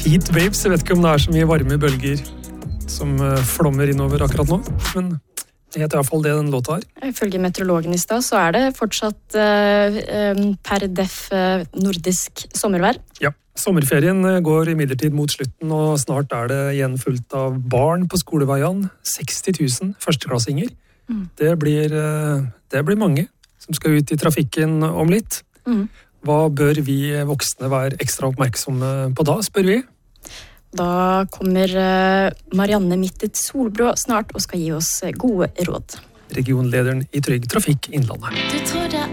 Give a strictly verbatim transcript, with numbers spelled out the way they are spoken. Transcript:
Heat waves, jeg vet ikke om det er så mye varme bølger som flommer innover akkurat nå, men det heter i hvert fall det den låta har. Ifølge meteorologen i sted, så er det fortsatt uh, per def uh, nordisk sommervær. Ja, sommerferien går imidlertid mot slutten, og snart er det igjen fullt av barn på skoleveiene. seksti tusen førsteklassinger. Mm. Det, blir, uh, det blir mange som skal ut i trafikken om litt. Mm. Hva bør vi voksne være ekstra oppmerksomme på da, spør vi? Da kommer Marianne Mittet Solbrå snart og skal gi oss gode råd. Regionlederen i Trygg Trafikk Innlandet. Du trodde